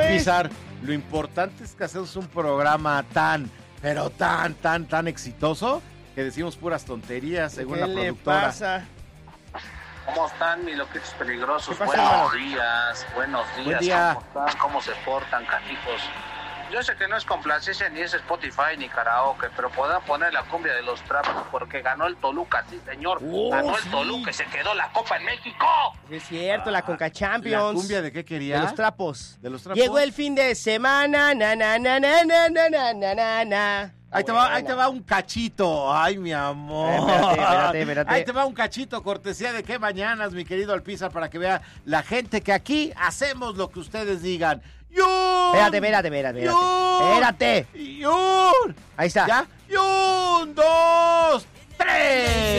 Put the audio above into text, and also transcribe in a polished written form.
Alpizar, lo importante es que hacemos un programa pero tan exitoso que decimos puras tonterías según la productora. ¿Qué le pasa? ¿Cómo están, mis loquitos peligrosos? ¿Qué pasa, Buenos días. Buen día. ¿Cómo están? ¿Cómo se portan, canijos? Yo sé que no es complacencia ni es Spotify ni karaoke, pero puedan poner la cumbia de los trapos porque ganó el Toluca, sí, señor. Ganó el Toluca y se quedó la Copa en México. Es cierto, la Conca Champions. ¿La cumbia de qué quería? De los trapos. ¿De los trapos? Llegó el fin de semana, na, na, na, na, na, na, na, na, na, na. Ahí te va un cachito. Ay, mi amor. Espérate. Ahí te va un cachito, cortesía de Qué Mañanas, mi querido Alpizar, para que vea la gente que aquí hacemos lo que ustedes digan. Espérate. ¡Yun! Ahí está. ¿Ya? ¡Y 1, 2, 3!